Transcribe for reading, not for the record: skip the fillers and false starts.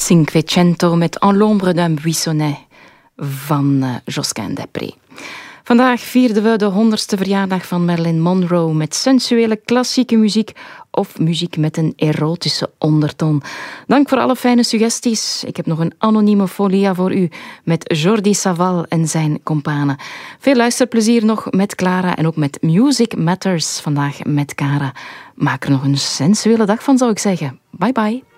Cinquecento met En l'ombre d'un buissonnet van Josquin Desprez. Vandaag vierden we de 100ste verjaardag van Marilyn Monroe met sensuele klassieke muziek of muziek met een erotische ondertoon. Dank voor alle fijne suggesties. Ik heb nog een anonieme folia voor u met Jordi Savall en zijn companen. Veel luisterplezier nog met Clara en ook met Music Matters vandaag met Cara. Maak er nog een sensuele dag van, zou ik zeggen. Bye bye.